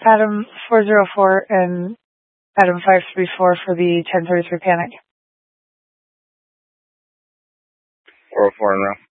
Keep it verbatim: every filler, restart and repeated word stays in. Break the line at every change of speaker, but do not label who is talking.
Adam four zero four and Adam five three four for the ten thirty-three panic.
four oh four in row.